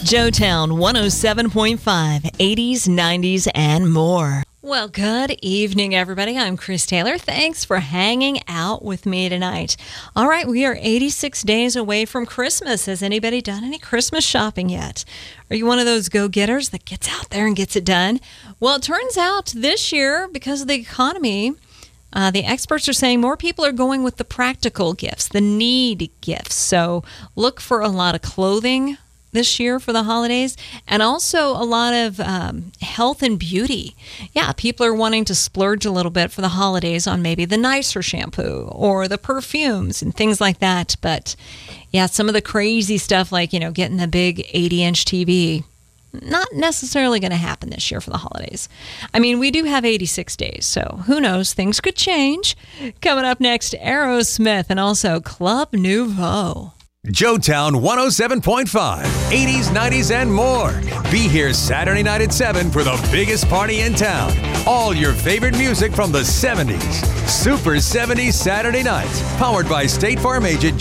Joetown 107.5, 80s, 90s, and more. Well, good evening, everybody. I'm Chris Taylor. Thanks for hanging out with me tonight. All right, we are 86 days away from Christmas. Has anybody done any Christmas shopping yet? Are you one of those go-getters that gets out there and gets it done? Well, it turns out this year, because of the economy, the experts are saying more people are going with the practical gifts, the need gifts. So look for a lot of clothing this year for the holidays, and also a lot of health and beauty. Yeah, people are wanting to splurge a little bit for the holidays on maybe the nicer shampoo or the perfumes and things like that. But yeah, some of the crazy stuff like, getting the big 80-inch TV, not necessarily going to happen this year for the holidays. I mean, we do have 86 days, so who knows? Things could change. Coming up next, Aerosmith and also Club Nouveau. Joetown 107.5, 80s, 90s, and more. Be here Saturday night at 7 for the biggest party in town. All your favorite music from the 70s. Super 70s Saturday nights. Powered by State Farm agent